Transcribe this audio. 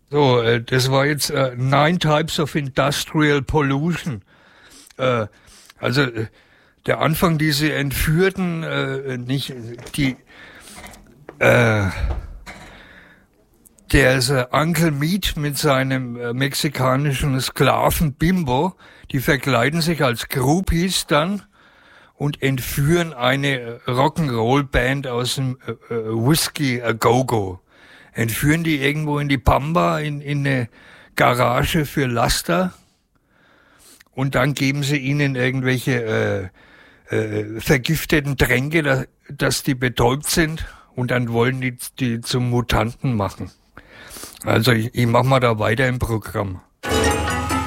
So, das war jetzt Nine Types of Industrial Pollution. Also der Anfang, diese Entführten, nicht die, der ist Uncle Meat mit seinem mexikanischen Sklaven Bimbo. Die verkleiden sich als Groupies dann und entführen eine Rock'n'Roll-Band aus dem Whiskey A Go-Go. Entführen die irgendwo in die Pampa, in eine Garage für Laster und dann geben sie ihnen irgendwelche vergifteten Tränke, dass die betäubt sind und dann wollen die zum Mutanten machen. Also ich mach mal da weiter im Programm.